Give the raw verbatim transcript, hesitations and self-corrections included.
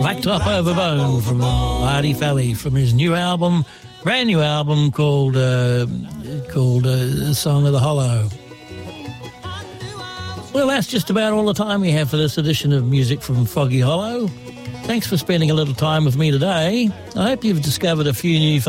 Blacktop Over Bone from Marty Valley from his new album, brand new album called uh, called uh, Song of the Hollow. Well, that's just about all the time we have for this edition of Music from Foggy Hollow. Thanks for spending a little time with me today. I hope you've discovered a few new